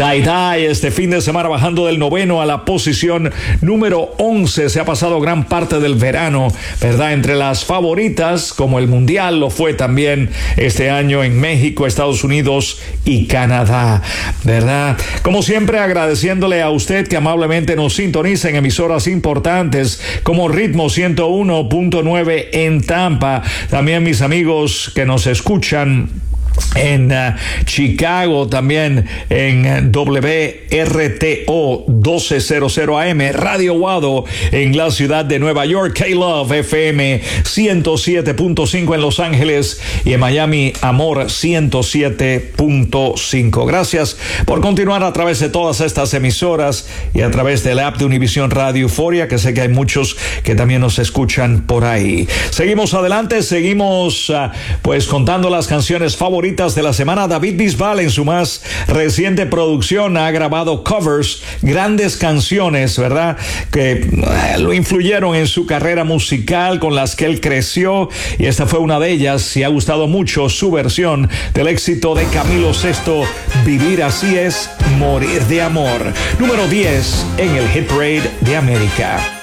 Die Die este fin de semana bajando del 9º a la posición número 11. Se ha pasado gran parte del verano, ¿verdad? Entre las favoritas, como el Mundial lo fue también este año en México, Estados Unidos y Canadá, ¿verdad? Como siempre, agradeciéndole a usted que amablemente nos sintoniza en emisoras importantes como Ritmo 101.9 en Tampa. También mis amigos que nos escuchan en Chicago, también en WRTO 1200 AM, Radio Wado en la ciudad de Nueva York, K-Love FM 107.5 en Los Ángeles y en Miami, Amor 107.5. Gracias por continuar a través de todas estas emisoras y a través del app de Univision Radio Euforia, que sé que hay muchos que también nos escuchan por ahí. Seguimos adelante, seguimos pues contando las canciones favoritas de la semana. David Bisbal, en su más reciente producción, ha grabado covers, grandes canciones, ¿verdad? Que lo influyeron en su carrera musical, con las que él creció, y esta fue una de ellas, y ha gustado mucho su versión del éxito de Camilo VI, Vivir así es morir de amor. Número 10 en el Hit Parade de América.